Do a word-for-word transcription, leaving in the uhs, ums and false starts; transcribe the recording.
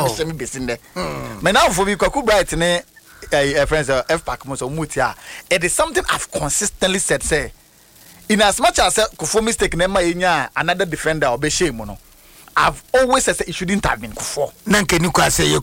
ehye me besinde me now for be Kwaku Bright ne eh friends F Pack mo so mutia it is something I've consistently said say in as much as Kufo mistake na ma yenya another defender obehye mu no I've always said it shouldn't have been Kufo na nke ni kwa say